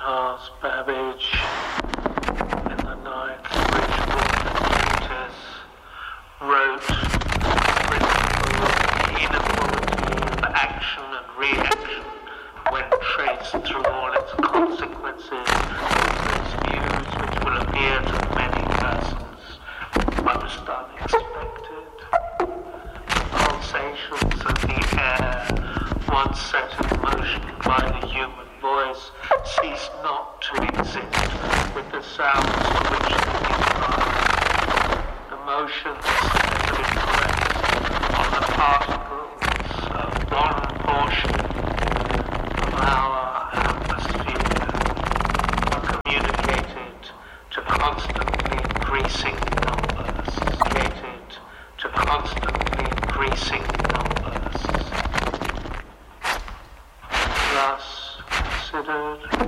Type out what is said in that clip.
Charles Babbage in the night, Bridgewater wrote principle of inequality of action and reaction when traced through all its consequences, its views which will appear to many persons most unexpected. Pulsations of the air, once set in motion by the human voice, cease not to exist with the sounds to which they give rise. The motions that have been pressed on the particles of one portion of our atmosphere are communicated to constantly increasing numbers, thus considered